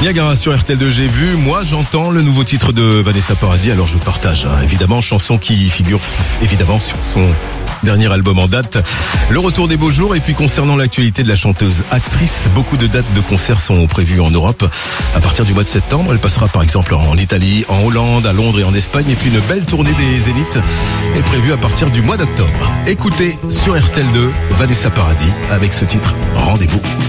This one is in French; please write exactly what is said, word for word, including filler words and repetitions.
Niagara sur R T L deux, j'ai vu, moi j'entends le nouveau titre de Vanessa Paradis, alors je partage, hein, évidemment, chanson qui figure f- évidemment sur son dernier album en date, le retour des beaux jours. Et puis concernant l'actualité de la chanteuse actrice, beaucoup de dates de concerts sont prévues en Europe à partir du mois de septembre. Elle passera par exemple en Italie, en Hollande, à Londres et en Espagne, et puis une belle tournée des Zéniths est prévue à partir du mois d'octobre. Écoutez sur R T L deux Vanessa Paradis avec ce titre Rendez-vous.